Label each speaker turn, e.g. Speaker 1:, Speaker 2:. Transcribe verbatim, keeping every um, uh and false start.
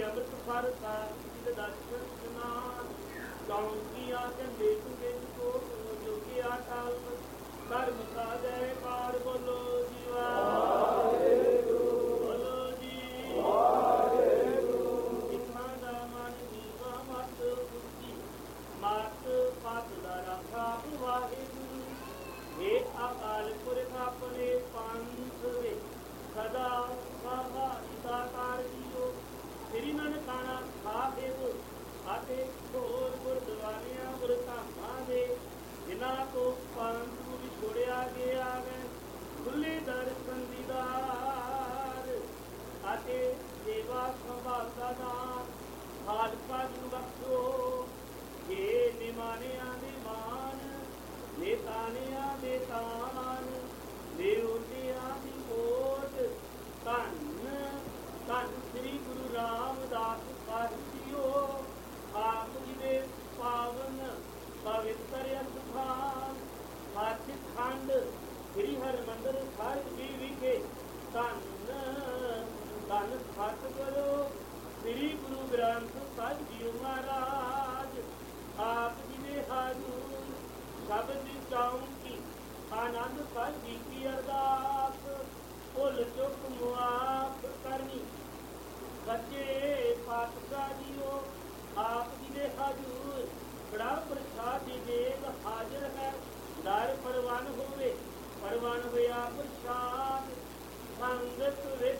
Speaker 1: ਅੰਮ੍ਰਿਤ ਫਲ ਸਾਹਿਬ ਜੀ ਦਰਸ਼ਨ ਸਨਾਨ ਚੌਂਕੀਆਂ ਝੰਡੇ ਤੁਗੇ ਕੋ ਜੋਗੀ ਆਟਾਲ ਧਰਮ ਸਾਜੈ ਕਾਰ ਬੋਲੋ ਜੀ ਵਾਹਿਗੁਰੂ ਬੋਲੋ ਜੀ ਵਾਹਿਗੁਰੂ। ਸਿੱਖਾਂ ਦਾ ਮਨ ਜੀਵਾ ਮਤ ਬੁੱਧੀ ਮਤ ਪਤ ਦਾ ਰਾਖਾ ਵਾਹਿਗੁਰੂ। हे ਅਕਾਲ ਪੁਰਖ ਆਪਣੇ ਪੰਥ ਵੇ ਸਦਾ ਸਦਾ ਦਾਤਾਰ ਜੀਓ ਸ੍ਰੀ ਨਨਕਾਣਾ ਸਾਹਿਬ ਅਤੇ ਹੋਰ ਗੁਰਦੁਆਰਿਆਂ ਗੁਰਧਾਮਾਂ ਦੇ ਜਿਨ੍ਹਾਂ ਤੋਂ ਪੰਥ ਨੂੰ ਵਿਛੋੜਿਆ ਗਿਆ ਹੈ ਖੁੱਲੇ ਦਰਸ਼ਨ ਦੀਦਾਰ ਅਤੇ ਸੇਵਾ ਸੰਭਾਲ ਦਾ ਦਾਨ ਖਾਲਸਾ ਨੂੰ ਬਖਸ਼ੋ। ਇਹ ਨਿਮਾਨਿਆਂ ਦੇ ਮਾਨ ਨੇਤਾਨਿਆਂ ਦੇ ਤਾਨ ਦੇਵਤਿਆਂ ਦੀ ਓਟ ਧੰਨ ਧੰਨ ਸ੍ਰੀ ਗੁਰੂ ਰਾਮਦਾਸ ਸਾਹਿਬ ਜੀਓ ਆਪ ਜੀ ਦੇ ਪਾਵਨ ਪਵਿੱਤਰ ਅਸਥਾਨ ਸੱਚਖੰਡ ਸ੍ਰੀ ਹਰਿਮੰਦਰ ਸਾਹਿਬ ਜੀ ਵਿਖੇ ਧੰਨ ਧੰਨ ਸਤਿਗੁਰੂ ਸ੍ਰੀ ਗੁਰੂ ਗ੍ਰੰਥ ਸਾਹਿਬ ਜੀ ਮਹਾਰਾਜ ਆਪ ਜੀ ਦੇ ਹਾਜ਼ੂਰ ਸ਼ਬਦ ਚੌਂਕੀ ਆਨੰਦ ਸਾਹਿਬ ਜੀ ਕੀ ਅਰਦਾਸ ਭੁੱਲ ਚੁੱਕ ਮੁਆਫ ਕਰਨੀ ਬੱਚੇ ਪਾਤਸ਼ਾਹ ਜੀਓ ਆਪ ਜੀ ਦੇ ਹਾਜ਼ੂਰ ਬੜਾ ਪ੍ਰਸਾਦ ਦੀ ਦੇਗ ਹਾਜ਼ਰ ਹੈ ਦਰ ਪਰਵਾਨ ਹੋਵੇ ਪਰਵਾਨ ਹੋਇਆ ਪ੍ਰਸਾਦ ਸੰਗਤ ਵਿੱਚ